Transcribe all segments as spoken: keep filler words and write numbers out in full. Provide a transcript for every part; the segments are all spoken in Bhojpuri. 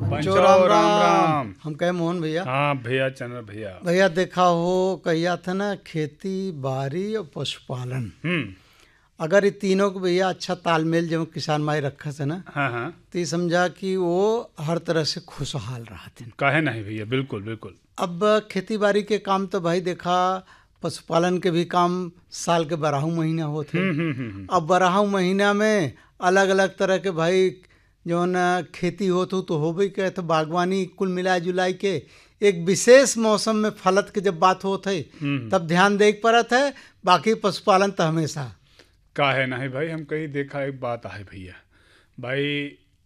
पंचो राम राम राम। राम। हम कहे मोहन भैया। हाँ भैया, चंद्र भैया। भैया देखा हो कहिया था ना, खेती बाड़ी और पशुपालन, हम्म। अगर ये तीनों को भैया अच्छा तालमेल जो किसान भाई रखा से ना, हाँ हाँ, तो ये समझा कि वो हर तरह से खुशहाल रहते हैं। काहे नहीं भैया, बिल्कुल बिल्कुल। अब खेती बाड़ी के काम तो भाई देखा, पशुपालन के भी काम साल के बारह महीना होते हैं। हम्म हम्म हम्म हम्म। अब बारह महीना में अलग अलग तरह के भाई जो न खेती होत हो तो होबे के, तो बागवानी कुल मिलाए जुलाई के एक विशेष मौसम में फलत के जब बात होत है हम्म। तब ध्यान देख पड़त है। बाकी पशुपालन तो हमेशा काहे नहीं भाई, हम कहीं देखा एक बात है भैया, भाई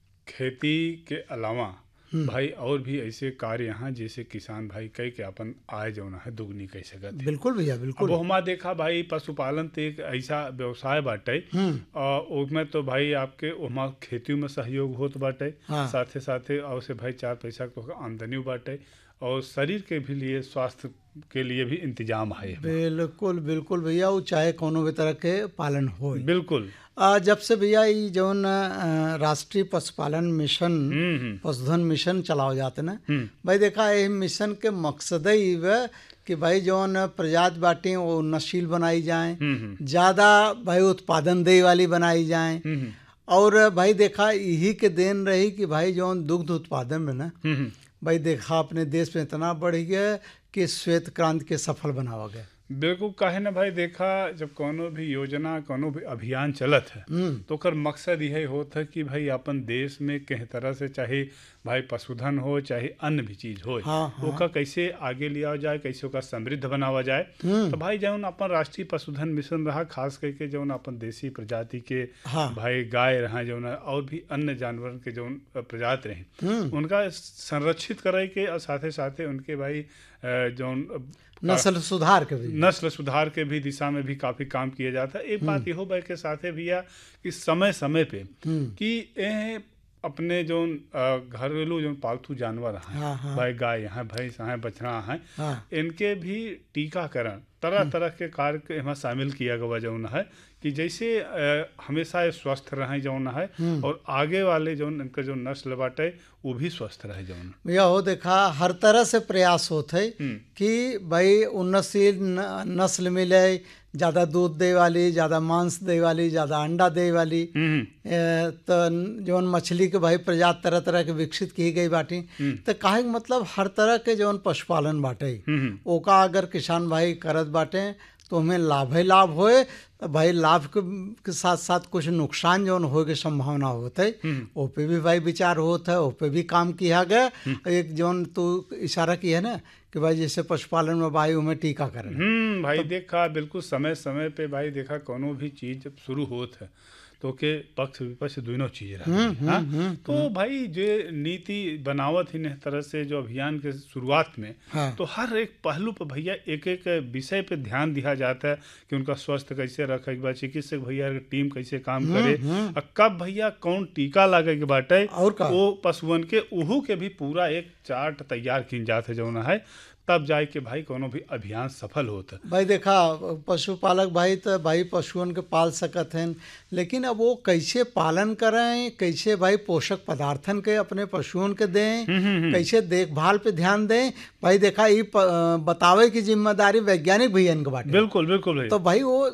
खेती के अलावा भाई और भी ऐसे कार्य यहाँ जैसे किसान भाई कई के अपन आय जो है दुगनी कह सकत है। बिल्कुल भैया अब बिल्कुल। हमा देखा भाई, पशुपालन तो एक ऐसा व्यवसाय बाटे और उसमें तो भाई आपके वहाँ खेती में सहयोग होत बाटे, हाँ। साथे साथे और से भाई चार पैसा तो आमदनी बाटे और शरीर के भी लिए, स्वास्थ्य के लिए भी इंतजाम है। बिल्कुल बिल्कुल भैया, वो चाहे कोनो भी तरह के पालन हो। बिल्कुल। आ, जब से भैया ये जौन आ, राष्ट्रीय पशुपालन मिशन, हम्म हम्म पशुधन मिशन चलाओ जाते ना, हम्म। भाई देखा ये मिशन के मकसद ही वह कि भाई जौन प्रजाति बाटें वो नस्ल बनाई जाएं, हम्म हम्म ज़्यादा भाई उत्पादन दे वाली बनाई जाएं। हम्म और भाई देखा यही के देन रही कि भाई जौन दुग्ध उत्पादन में ना, हम्म हम्म। भाई देखा अपने देश में इतना बढ़ गया कि श्वेत क्रांति के सफल बनावा गया। बिल्कुल। काहे ना भाई देखा, जब कोनो भी योजना कोनो भी अभियान चलत है तो ओकर मकसद यही होता है कि भाई अपन देश में किस तरह से, चाहे भाई पशुधन हो चाहे अन्य भी चीज हो, हाँ, हाँ। ओका कैसे आगे लिया जाए, कैसे ओका समृद्ध बनावा जाए। तो भाई जौन अपन राष्ट्रीय पशुधन मिशन रहा, खास करके जौन अपन देसी प्रजाति के हाँ। भाई गाय रहा जौन और भी अन्य जानवर के जौन प्रजाति रहे, उनका संरक्षित करे के और साथे साथे उनके भाई जौन नस्ल सुधार के भी नस्ल सुधार के भी दिशा में भी काफी काम किया जाता है। एक बात इहो भाई के साथे भैया कि समय समय पे कि ए अपने जो घरेलू जो पालतू जानवर हैं, हाँ, हाँ। भाई गाय हैं, भैंस हैं, बछड़ा हैं, हाँ। इनके भी टीकाकरण तरह तरह के कार्य के यहाँ शामिल किया गया जौन है कि जैसे अ, हमेशा ये स्वस्थ रहें जौन है और आगे वाले जौन इनका जो नस्ल बाटे वो भी स्वस्थ रहे जौन। भैया हो देखा हर तरह से प्रयास होते है कि भाई उन्नतशील न- नस्ल मिले, ज़्यादा दूध दे वाली, ज़्यादा मांस दे वाली, ज़्यादा अंडा दे वाली। ए, तो जौन मछली के भाई प्रजाति तरह तरह के विकसित की गई बाटी। तो काहे के मतलब हर तरह के जौन पशुपालन बाटे ओका अगर किसान भाई करत बाटे तो हमें लाभ ही लाभ होए। तो भाई लाभ के, के साथ साथ कुछ नुकसान जौन हो के संभावना होते है ओ पे भी भाई विचार होता है, ओ पे भी काम किया गया। एक जौन तो इशारा किया है ना कि भाई जैसे पशुपालन में भाई उमें टीकाकरण। हम्म भाई देखा बिल्कुल समय समय पे भाई देखा कोनो भी चीज जब शुरू होत है तो के पक्ष विपक्ष दोनों चीज रहा हाँ? तो भाई जो नीति बनावत ही इस तरह से जो अभियान के शुरुआत में हाँ। तो हर एक पहलू पर भैया एक एक विषय पे ध्यान दिया जाता है कि उनका स्वास्थ्य कैसे रखे के बाद, चिकित्सक भैया की टीम कैसे काम करे और कब भैया कौन टीका लगे के बाटे और का? वो पशुअन के उहू के भी पूरा एक चार्ट तैयार की जाते है जौन है, तब जाए के भाई कोनो भी अभियान सफल होता। भाई देखा पशुपालक भाई तो भाई पशुओं के पाल सकत हैं, लेकिन अब वो कैसे पालन करें, कैसे भाई पोषक पदार्थन के अपने पशुओं के दें, कैसे देखभाल पे ध्यान दें, भाई देखा ये बतावे की जिम्मेदारी वैज्ञानिक भैया के बाटे। बिल्कुल बिल्कुल भाई। तो भाई वो